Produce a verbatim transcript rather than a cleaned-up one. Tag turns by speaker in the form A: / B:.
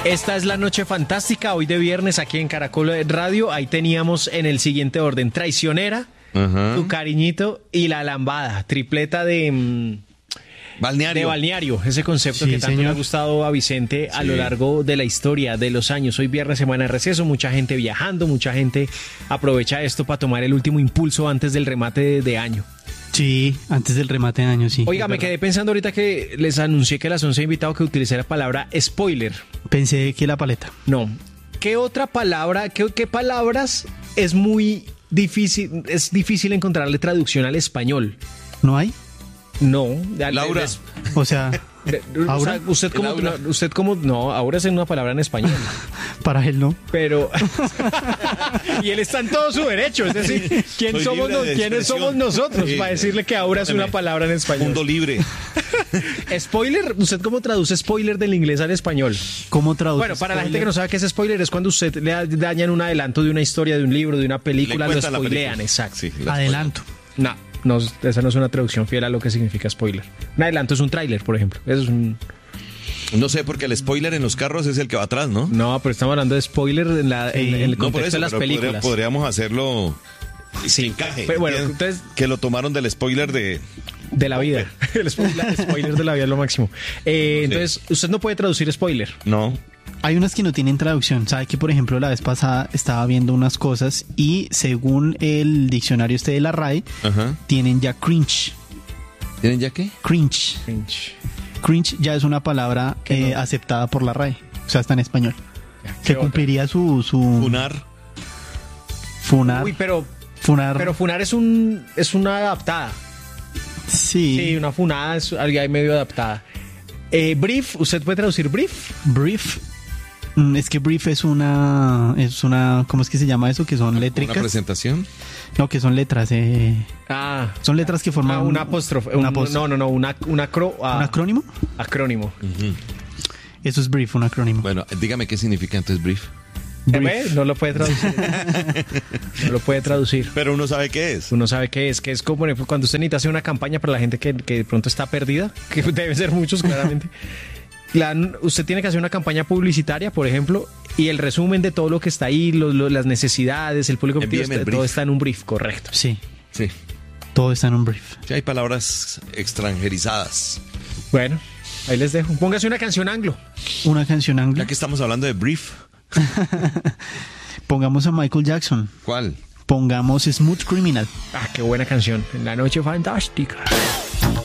A: Esta es la noche fantástica, hoy de viernes aquí en Caracol Radio. Ahí teníamos en el siguiente orden: Traicionera, uh-huh. Tu cariñito y La Lambada, tripleta de... Mmm,
B: Balneario.
A: De balneario, ese concepto
B: sí,
A: que tanto
B: señor.
A: le ha gustado a Vicente a
B: sí.
A: lo largo de la historia, de los años. Hoy viernes, semana de receso, mucha gente viajando, mucha gente aprovecha esto para tomar el último impulso antes del remate de, de año.
C: Sí, antes del remate de año, sí.
A: Oiga, me quedé pensando ahorita que les anuncié que a las once he invitado que utilicé la palabra spoiler.
C: Pensé que la paleta.
A: No. ¿Qué otra palabra, qué, qué palabras es muy difícil, es difícil encontrarle traducción al español?
C: ¿No hay?
A: No.
B: Laura.
C: Es, o sea...
A: De, o sea, usted como no, usted como no, ahora es una palabra en español.
C: Para él no.
A: Pero y él está en todo su derecho, es decir, ¿quién
B: Soy
A: somos no, quiénes somos nosotros sí. para decirle que ahora es una palabra en español?
B: Mundo libre.
A: Spoiler, ¿usted cómo traduce spoiler del inglés al español?
C: ¿Cómo traduce?
A: Bueno, para
C: spoiler?
A: la gente que no sabe qué es spoiler, es cuando usted le dañan un adelanto de una historia, de un libro, de una película, lo spoilean, exacto.
B: Sí,
A: adelanto. No. No, esa no es una traducción fiel a lo que significa spoiler. Un adelanto es un tráiler, por ejemplo. Eso es un...
B: No sé, porque el spoiler en los carros es el que va atrás, ¿no?
A: No, pero estamos hablando de spoiler en, la, sí. en, en el contexto no por eso, de las películas.
B: Podría, podríamos hacerlo
A: sí.
B: encaje.
A: Pero bueno, entonces...
B: Que lo tomaron del spoiler de...
A: De la vida. El spoiler, el spoiler de la vida es lo máximo. Eh, sí. Entonces, usted no puede traducir spoiler.
B: No.
C: Hay unas que no tienen traducción. Sabe que, por ejemplo, la vez pasada estaba viendo unas cosas y según el diccionario este de la R A E, uh-huh. tienen ya cringe.
B: ¿Tienen ya qué?
C: Cringe.
A: Cringe.
C: Cringe ya es una palabra eh, no? aceptada por la R A E. O sea, está en español. Que cumpliría su, su...
B: Funar.
C: Funar.
A: Uy, pero...
C: Funar.
A: Pero funar es un es una adaptada.
C: Sí.
A: Sí, una funada es algo medio adaptada. Eh, brief, ¿usted puede traducir brief?
C: Brief. Es que brief es una, es una, ¿cómo es que se llama eso? Que son létricas.
B: ¿Una presentación?
C: No, que son letras. Eh,
A: ah.
C: Son letras que forman...
A: Ah, un apóstrofe. Un, apóstrofe. No, no, no, una, una acro, ah,
C: ¿un acrónimo?
A: Acrónimo.
B: Uh-huh.
C: Eso es brief, un acrónimo.
B: Bueno, dígame qué significa entonces brief.
A: Brief. No lo puede traducir. No lo puede traducir.
B: Pero uno sabe qué es.
A: Uno sabe qué es. Que es como cuando usted necesita hacer una campaña para la gente que, que de pronto está perdida, que debe ser muchos claramente. La, usted tiene que hacer una campaña publicitaria, por ejemplo, y el resumen de todo lo que está ahí, lo, lo, las necesidades, el público objetivo, está, todo está en un brief, correcto.
C: Sí.
B: Sí.
C: Todo está en un brief.
B: Sí, hay palabras extranjerizadas.
A: Bueno, ahí les dejo. Póngase una canción anglo.
C: Una canción anglo.
B: Ya que estamos hablando de brief.
C: Pongamos a Michael Jackson.
B: ¿Cuál?
C: Pongamos Smooth Criminal.
A: Ah, qué buena canción. En la noche fantástica.